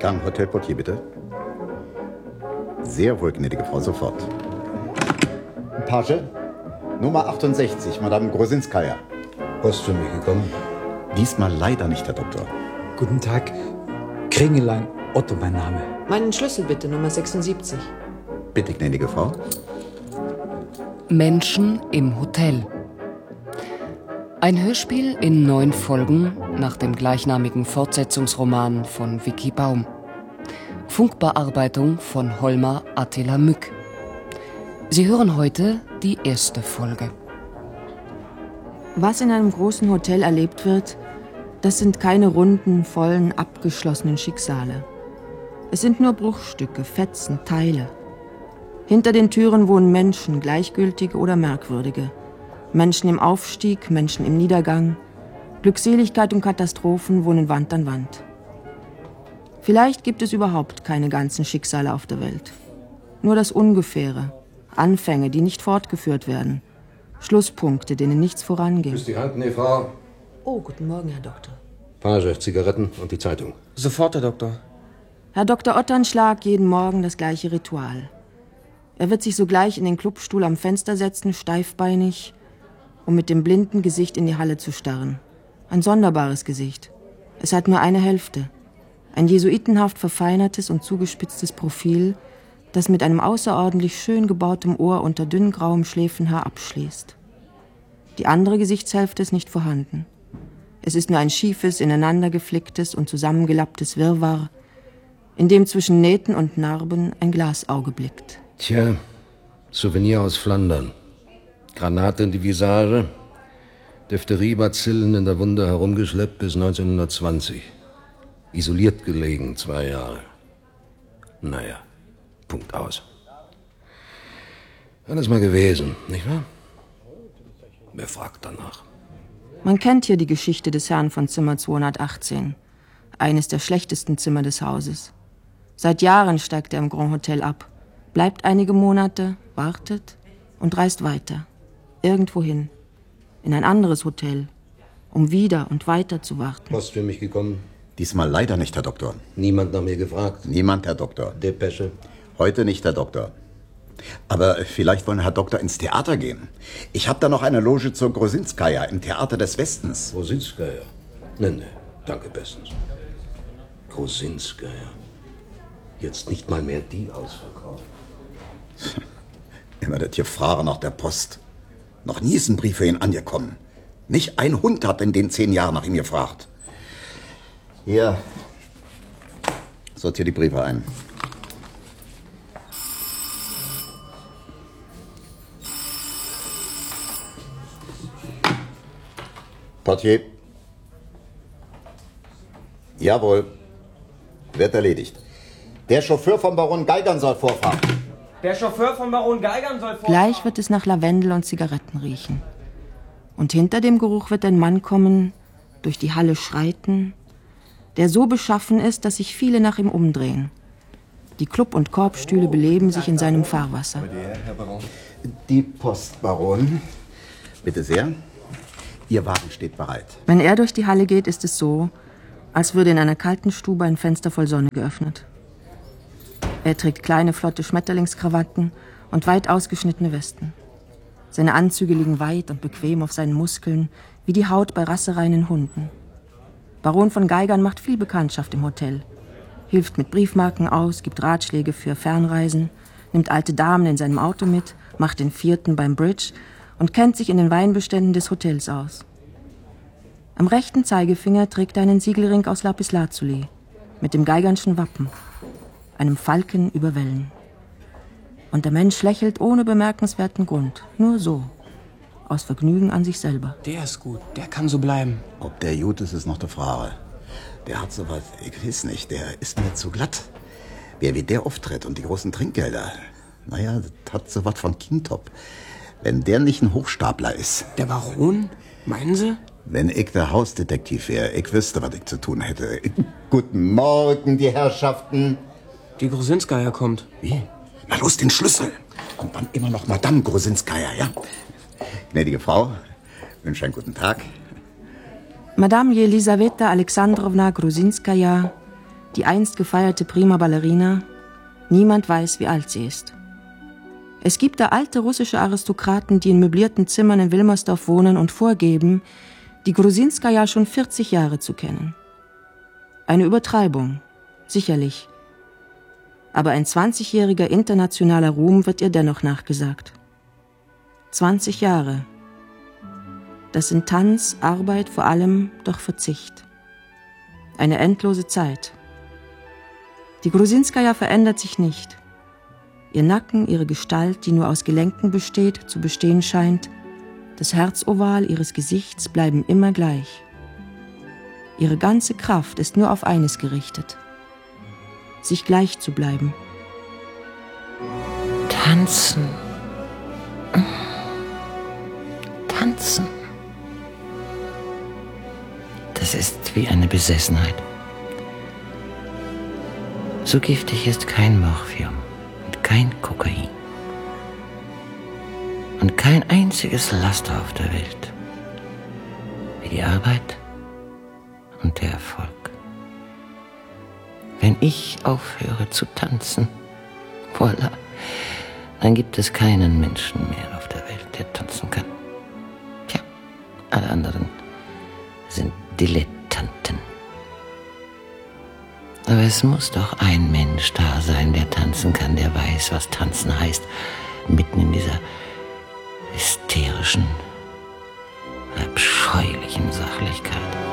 Gang Hotelportier, bitte. Sehr wohl, gnädige Frau, sofort. Page, Nummer 68, Madame Grosinskaja. Post für mich gekommen? Diesmal leider nicht, Herr Doktor. Guten Tag. Kringelein, Otto mein Name. Meinen Schlüssel bitte, Nummer 76. Bitte, gnädige Frau. Menschen im Hotel. Ein Hörspiel in 9 Folgen nach dem gleichnamigen Fortsetzungsroman von Vicky Baum. Funkbearbeitung von Holmar Attila Mück. Sie hören heute die erste Folge. Was in einem großen Hotel erlebt wird, das sind keine runden, vollen, abgeschlossenen Schicksale. Es sind nur Bruchstücke, Fetzen, Teile. Hinter den Türen wohnen Menschen, gleichgültige oder merkwürdige. Menschen im Aufstieg, Menschen im Niedergang. Glückseligkeit und Katastrophen wohnen Wand an Wand. Vielleicht gibt es überhaupt keine ganzen Schicksale auf der Welt. Nur das Ungefähre, Anfänge, die nicht fortgeführt werden. Schlusspunkte, denen nichts vorangeht. Küss die Hand, nee, Frau. Oh, guten Morgen, Herr Doktor. Page, Zigaretten und die Zeitung. Sofort, Herr Doktor. Herr Dr. Otternschlag, jeden Morgen das gleiche Ritual. Er wird sich sogleich in den Clubstuhl am Fenster setzen, steifbeinig, um mit dem blinden Gesicht in die Halle zu starren. Ein sonderbares Gesicht. Es hat nur eine Hälfte. Ein jesuitenhaft verfeinertes und zugespitztes Profil, das mit einem außerordentlich schön gebautem Ohr unter dünngrauem Schläfenhaar abschließt. Die andere Gesichtshälfte ist nicht vorhanden. Es ist nur ein schiefes, ineinandergeflicktes und zusammengelapptes Wirrwarr, in dem zwischen Nähten und Narben ein Glasauge blickt. Tja, Souvenir aus Flandern. Granate in die Visage, Diphtheriebazillen in der Wunde herumgeschleppt bis 1920. Isoliert gelegen, 2 Jahre. Naja, Punkt aus. Alles mal gewesen, nicht wahr? Wer fragt danach? Man kennt hier die Geschichte des Herrn von Zimmer 218, eines der schlechtesten Zimmer des Hauses. Seit Jahren steigt er im Grand Hotel ab, bleibt einige Monate, wartet und reist weiter. Irgendwohin, in ein anderes Hotel, um wieder und weiter zu warten. Post für mich gekommen? Diesmal leider nicht, Herr Doktor. Niemand nach mir gefragt? Niemand, Herr Doktor. Depesche? Heute nicht, Herr Doktor. Aber vielleicht wollen Herr Doktor ins Theater gehen. Ich habe da noch eine Loge zur Grosinskaja im Theater des Westens. Grosinskaja? Nee, danke bestens. Grosinskaja. Jetzt nicht mal mehr die ausverkauft. Immer das Gefrage nach der Post. Noch nie ist ein Brief für ihn angekommen. Nicht ein Hund hat in den 10 Jahren nach ihm gefragt. Hier, sortier die Briefe ein. Portier. Jawohl. Wird erledigt. Der Chauffeur von Baron Geigern soll vorfahren. Der Chauffeur von Baron Geigern soll vorfahren. Gleich wird es nach Lavendel und Zigaretten riechen. Und hinter dem Geruch wird ein Mann kommen, durch die Halle schreiten, der so beschaffen ist, dass sich viele nach ihm umdrehen. Die Club- und Korbstühle beleben sich in seinem Fahrwasser. Die Post, Baron. Bitte sehr. Ihr Wagen steht bereit. Wenn er durch die Halle geht, ist es so, als würde in einer kalten Stube ein Fenster voll Sonne geöffnet. Er trägt kleine, flotte Schmetterlingskrawatten und weit ausgeschnittene Westen. Seine Anzüge liegen weit und bequem auf seinen Muskeln, wie die Haut bei rassereinen Hunden. Baron von Geigern macht viel Bekanntschaft im Hotel. Hilft mit Briefmarken aus, gibt Ratschläge für Fernreisen, nimmt alte Damen in seinem Auto mit, macht den 4. beim Bridge und kennt sich in den Weinbeständen des Hotels aus. Am rechten Zeigefinger trägt er einen Siegelring aus Lapislazuli mit dem Geigernschen Wappen, einem Falken über Wellen. Und der Mensch lächelt ohne bemerkenswerten Grund, nur so, aus Vergnügen an sich selber. Der ist gut, der kann so bleiben. Ob der gut ist noch die Frage. Der hat sowas, ich weiß nicht, der ist mir zu glatt. Wer wie der auftritt und die großen Trinkgelder, naja, das hat sowas von Kindtop. Wenn der nicht ein Hochstapler ist. Der Baron? Meinen Sie? Wenn ich der Hausdetektiv wäre, ich wüsste, was ich zu tun hätte. Guten Morgen, die Herrschaften. Die Grosinskaja kommt. Wie? Na los, den Schlüssel. Und dann immer noch Madame Grosinskaja, ja? Gnädige Frau, wünsche einen guten Tag. Madame Jelisaweta Alexandrowna Grosinskaja die einst gefeierte Prima Ballerina, niemand weiß, wie alt sie ist. Es gibt da alte russische Aristokraten, die in möblierten Zimmern in Wilmersdorf wohnen und vorgeben, die Grusinskaja schon 40 Jahre zu kennen. Eine Übertreibung, sicherlich. Aber ein 20-jähriger internationaler Ruhm wird ihr dennoch nachgesagt. 20 Jahre. Das sind Tanz, Arbeit, vor allem doch Verzicht. Eine endlose Zeit. Die Grusinskaja verändert sich nicht. Ihr Nacken, ihre Gestalt, die nur aus Gelenken besteht, zu bestehen scheint, das Herzoval ihres Gesichts bleiben immer gleich. Ihre ganze Kraft ist nur auf eines gerichtet: sich gleich zu bleiben. Tanzen. Tanzen. Das ist wie eine Besessenheit. So giftig ist kein Morphium und kein Kokain und kein einziges Laster auf der Welt wie die Arbeit und der Erfolg. Wenn ich aufhöre zu tanzen, voilà, dann gibt es keinen Menschen mehr auf der Welt, der tanzen kann. Tja, alle anderen sind Dilettanten. Aber es muss doch ein Mensch da sein, der tanzen kann, der weiß, was tanzen heißt, mitten in dieser hysterischen, abscheulichen Sachlichkeit.